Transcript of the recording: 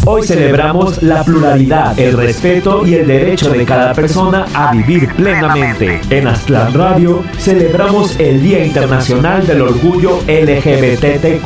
Hoy celebramos la pluralidad, el respeto y el derecho de cada persona a vivir plenamente. En Aztlán Radio celebramos el Día Internacional del Orgullo LGBTQ+.